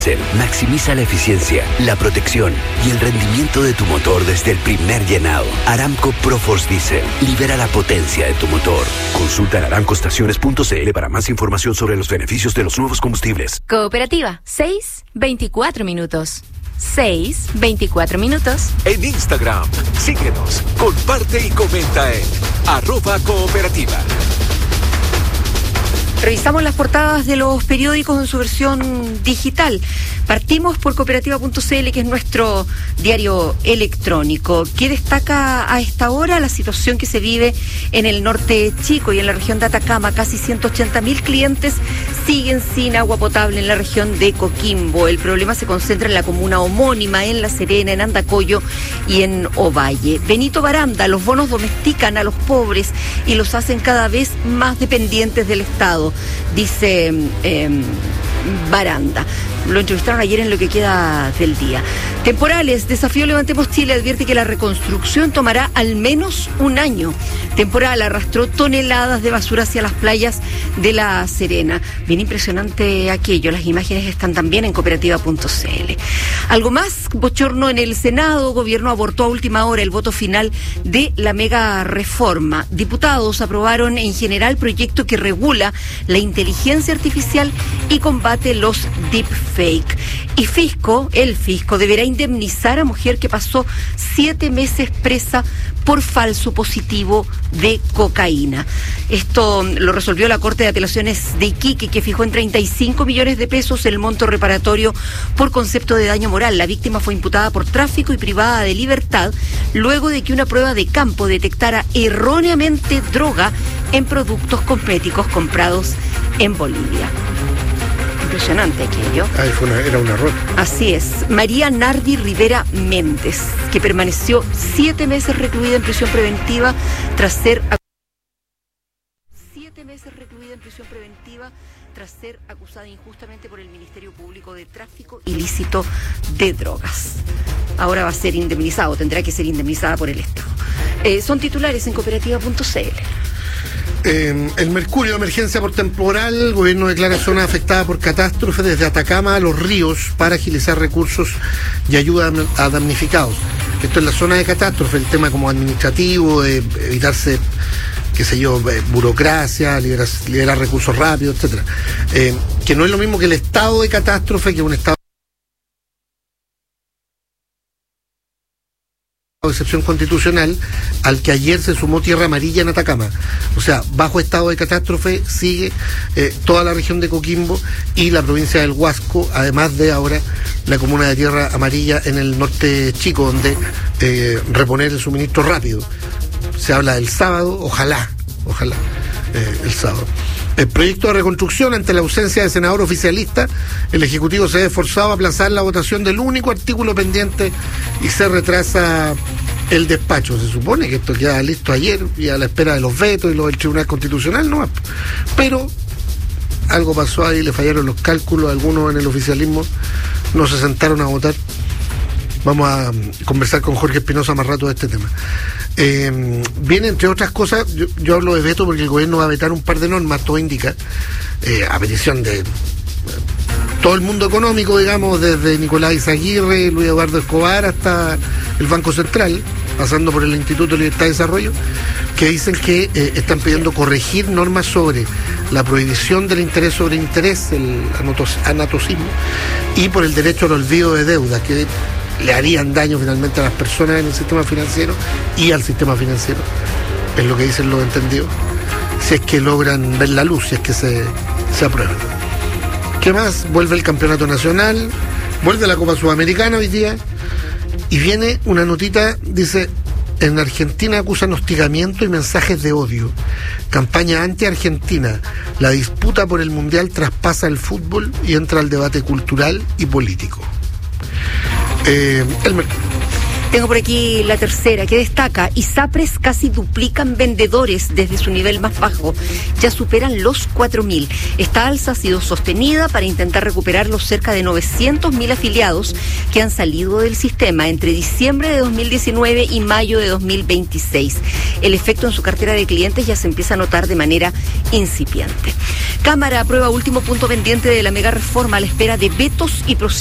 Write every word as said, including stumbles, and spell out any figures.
Maximiza la eficiencia, la protección y el rendimiento de tu motor desde el primer llenado. Aramco ProForce Diesel libera la potencia de tu motor. Consulta en aramco estaciones punto c l para más información sobre los beneficios de los nuevos combustibles. Cooperativa, seis veinticuatro minutos. seis veinticuatro minutos. En Instagram, síguenos, comparte y comenta en arroba cooperativa. Revisamos las portadas de los periódicos en su versión digital. Partimos por cooperativa punto c l, que es nuestro diario electrónico. ¿Qué destaca a esta hora? La situación que se vive en el norte chico y en la región de Atacama. Casi ciento ochenta mil clientes siguen sin agua potable en la región de Coquimbo. El problema se concentra en la comuna homónima, en La Serena, en Andacollo y en Ovalle. Benito Baranda: los bonos domestican a los pobres y los hacen cada vez más dependientes del Estado, dice eh, Baranda. Lo entrevistaron ayer en Lo que queda del día. Temporales: Desafío Levantemos Chile advierte que la reconstrucción tomará al menos un año. Temporal arrastró toneladas de basura hacia las playas de La Serena. Bien impresionante aquello. Las imágenes están también en cooperativa punto c l. Algo más: bochorno en el Senado. Gobierno abortó a última hora el voto final de la mega reforma. Diputados aprobaron en general proyecto que regula la inteligencia artificial y combate los deepfakes. Y Fisco, el Fisco, deberá indemnizar a mujer que pasó siete meses presa por falso positivo de cocaína. Esto lo resolvió la Corte de Apelaciones de Iquique, que fijó en treinta y cinco millones de pesos el monto reparatorio por concepto de daño moral. La víctima fue imputada por tráfico y privada de libertad luego de que una prueba de campo detectara erróneamente droga en productos cosméticos comprados en Bolivia. Impresionante aquello. Ah, fue una, era un error. Así es. María Nardi Rivera Méndez, que permaneció siete meses recluida en prisión preventiva tras ser siete meses recluida en prisión preventiva tras ser acusada injustamente por el Ministerio Público de tráfico ilícito de drogas. Ahora va a ser indemnizado, tendrá que ser indemnizada por el Estado. Eh, son titulares en cooperativa punto c l. Eh, el Mercurio: emergencia por temporal. El gobierno declara zona afectada por catástrofe desde Atacama a Los Ríos para agilizar recursos y ayuda a damnificados. Esto es la zona de catástrofe, el tema como administrativo, de evitarse, qué sé yo, burocracia, liberar, liberar recursos rápidos, etcétera. Eh, que no es lo mismo que el estado de catástrofe, que un estado de excepción constitucional, al que ayer se sumó Tierra Amarilla en Atacama. O sea, bajo estado de catástrofe sigue eh, toda la región de Coquimbo y la provincia del Huasco, además de ahora la comuna de Tierra Amarilla en el norte chico, donde eh, reponer el suministro rápido. Se habla del sábado, ojalá, ojalá, eh, el sábado. El proyecto de reconstrucción: ante la ausencia de senador oficialista, el Ejecutivo se ve forzado a aplazar la votación del único artículo pendiente y se retrasa el despacho. Se supone que esto queda listo ayer y a la espera de los vetos y los del Tribunal Constitucional, no, pero algo pasó ahí, le fallaron los cálculos, algunos en el oficialismo no se sentaron a votar. Vamos a conversar con Jorge Espinosa más rato de este tema. Eh, viene, entre otras cosas, yo, yo hablo de veto porque el gobierno va a vetar un par de normas, todo indica, eh, a petición de eh, todo el mundo económico, digamos, desde Nicolás Izaguirre, Luis Eduardo Escobar, hasta el Banco Central, pasando por el Instituto de Libertad y Desarrollo, que dicen que eh, están pidiendo corregir normas sobre la prohibición del interés sobre interés, el anatocismo, y por el derecho al olvido de deuda, que le harían daño finalmente a las personas en el sistema financiero y al sistema financiero, es lo que dicen los entendidos, si es que logran ver la luz, si es que se, se aprueban. ¿Qué más? Vuelve el campeonato nacional, vuelve la Copa Sudamericana hoy día, y viene una notita, dice: en Argentina acusan hostigamiento y mensajes de odio. Campaña anti-argentina. La disputa por el Mundial traspasa el fútbol y entra al debate cultural y político. Eh, el Tengo por aquí la tercera, que destaca: ISAPRES casi duplican vendedores desde su nivel más bajo, ya superan los cuatro mil. Esta alza ha sido sostenida para intentar recuperar los cerca de novecientos mil afiliados que han salido del sistema entre diciembre de dos mil diecinueve y mayo de dos mil veintiséis. El efecto en su cartera de clientes ya se empieza a notar de manera incipiente. Cámara aprueba último punto pendiente de la mega reforma a la espera de vetos y procesos